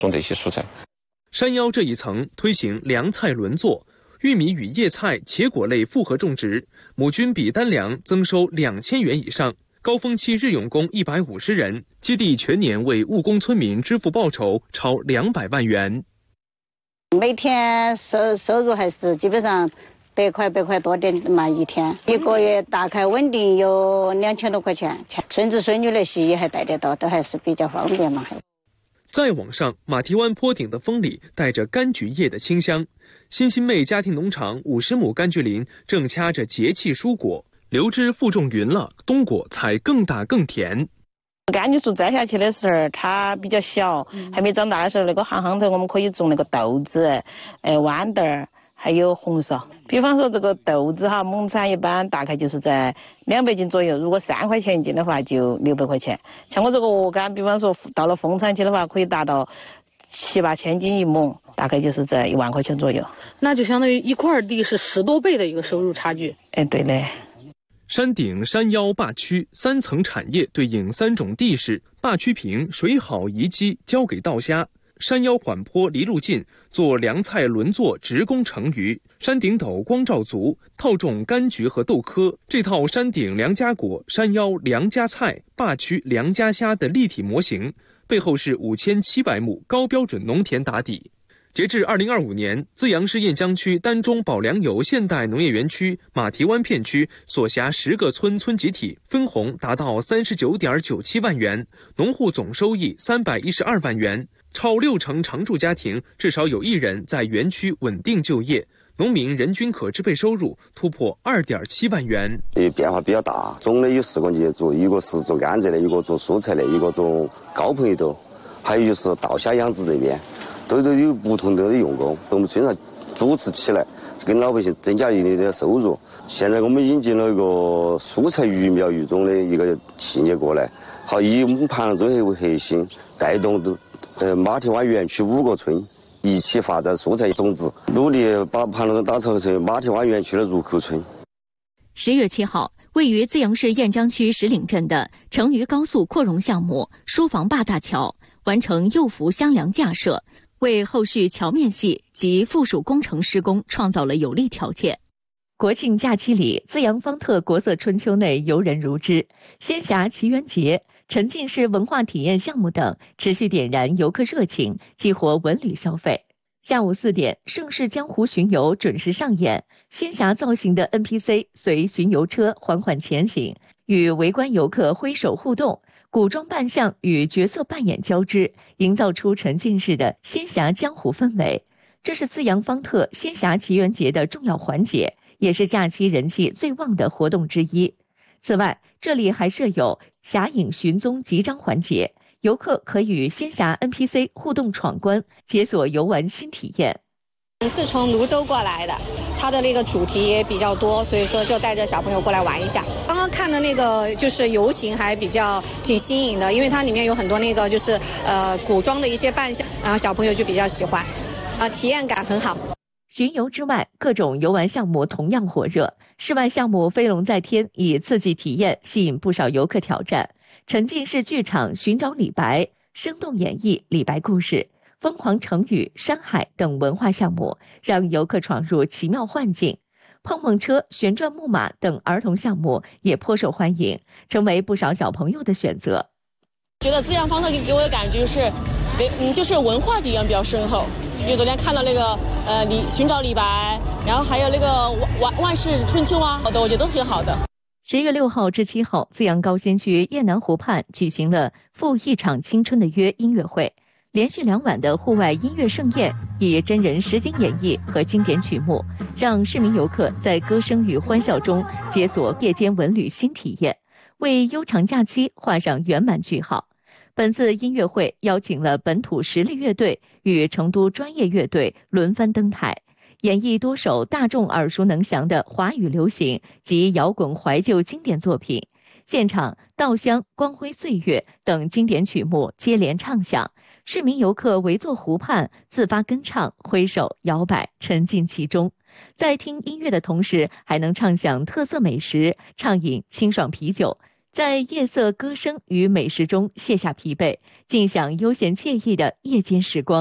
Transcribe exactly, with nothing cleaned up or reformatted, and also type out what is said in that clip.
种这些蔬菜。 山腰这一层推行凉菜轮作，玉米与叶菜、茄果类复合种植，亩均比单粮增收两千元以上。高峰期日用工一百五十人，基地全年为务工村民支付报酬超两百万元。 每天收收入还是基本上百块百块多点嘛，一天一个月大概稳定有两千多块钱，孙子孙女那些也还带得到，都还是比较方便嘛。 再往上，马蹄湾坡顶的风里带着柑橘叶的清香。新新妹家庭农场五十亩柑橘林正掐着节气蔬果，留枝负重匀了，冬果才更大更甜。 柑橘树摘下去的时候，它比较小，还没长大的时候，那个行行头我们可以种那个豆子、呃豌豆儿，还有红苕。比方说这个豆子哈，亩产一般大概就是在两百斤左右，如果三块钱一斤的话，就六百块钱。像我这个鹅肝，比方说到了丰产期的话，可以达到七八千斤一亩，大概就是在一万块钱左右。 那就相当于一块地是十多倍的一个收入差距。 哎，对嘞。 山顶、山腰、坝区三层产业对应三种地势：坝区平，水好宜基，交给稻虾；山腰缓坡，离路近，做凉菜轮作，直供成鱼；山顶陡，光照足，套种柑橘和豆科。这套山顶良家果、山腰良家菜、坝区良家虾的立体模型，背后是五千七百亩高标准农田打底。截至二零二五年，资阳市雁江区丹中保良友现代农业园区马蹄湾片区所辖十个村村集体分红达到三十九点九七万元，农户总收益三百一十二万元，超六成常住家庭至少有一人在园区稳定就业，农民人均可支配收入突破二点七万元。 呃，变化比较大，种类有四个业主，一个是种甘蔗的，一个种蔬菜的，一个种高朋友豆，还有就是稻虾养殖这边。都都有不同的用工，我们村上组织起来，跟老百姓增加一定的收入。现在我们引进了一个蔬菜育苗育种的一个企业过来，好以我们盘龙综合为核心，带动的呃马蹄湾园区五个村一起发展蔬菜种植，努力把盘龙打造成马蹄湾园区的入口村。 十月七号，位于资阳市雁江区石岭镇的成渝高速扩容项目疏防坝大桥完成右扶箱梁架设，为后续桥面系及附属工程施工创造了有利条件。国庆假期里，资阳方特国色春秋内游人如织，仙侠奇缘节、沉浸式文化体验项目等持续点燃游客热情，激活文旅消费。下午四点，盛世江湖巡游准时上演，仙侠造型的 N P C 随巡游车缓缓前行，与围观游客挥手互动。古装扮相与角色扮演交织，营造出沉浸式的仙侠江湖氛围。这是资阳方特仙侠奇缘节的重要环节，也是假期人气最旺的活动之一。此外，这里还设有侠影寻踪集章环节，游客可与仙侠 N P C 互动闯关，解锁游玩新体验。 是从泸州过来的，它的那个主题也比较多，所以说就带着小朋友过来玩一下。刚刚看的那个就是游行还比较挺新颖的，因为它里面有很多那个就是呃古装的一些扮相，然后小朋友就比较喜欢，啊、呃、体验感很好。 巡游之外，各种游玩项目同样火热。室外项目飞龙在天以刺激体验吸引不少游客挑战，沉浸式剧场寻找李白，生动演绎李白故事。疯狂成语、山海等文化项目让游客闯入奇妙幻境，碰碰车、旋转木马等儿童项目也颇受欢迎，成为不少小朋友的选择。 觉得资阳方特给我的感觉是，嗯，就是文化底蕴比较深厚。因为昨天看了那个呃李寻找李白，然后还有那个万万世春秋啊，好的，我觉得都挺好的。 十月六号至七号，资阳高新区雁南湖畔举行了赴一场青春的约音乐会。连续两晚的户外音乐盛宴，以真人实景演绎和经典曲目，让市民游客在歌声与欢笑中解锁夜间文旅新体验，为悠长假期画上圆满句号。本次音乐会邀请了本土实力乐队与成都专业乐队轮番登台，演绎多首大众耳熟能详的华语流行及摇滚怀旧经典作品。现场《稻香》《光辉岁月》等经典曲目接连唱响，市民游客围坐湖畔，自发跟唱，挥手摇摆，沉浸其中。在听音乐的同时，还能畅享特色美食，畅饮清爽啤酒。 在夜色歌声与美食中卸下疲惫，尽享悠闲惬意的夜间时光。